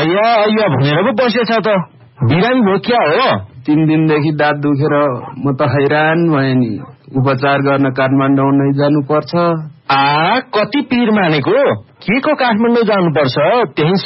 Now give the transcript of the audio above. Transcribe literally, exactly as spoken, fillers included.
आइया आइया भनेर पो बसेछ त। बिरामी भयो क्या हो? तीन दिनदेखि दाँत दुखेर म त हैरान भएँ नि। उपचार गर्न काठमाडौँ नै जानुपर्छ। आ कति पीर मानेको? के को काठमाडौँ जानुपर्छ? त्यही